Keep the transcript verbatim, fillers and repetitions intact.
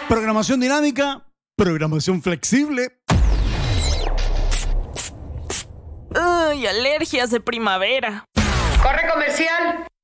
Programación dinámica, programación flexible. Uy, alergias de primavera. Corre comercial.